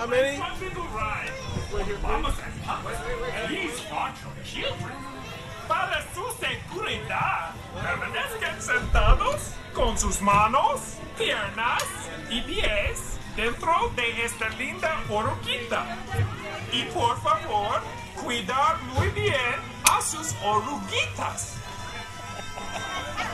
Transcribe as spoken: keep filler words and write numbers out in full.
How many? Vamos a these ocho children. Para su seguridad, permanezcan sentados con sus manos, piernas y pies dentro de esta linda oruguita. Y por favor, cuidar muy bien a sus oruguitas.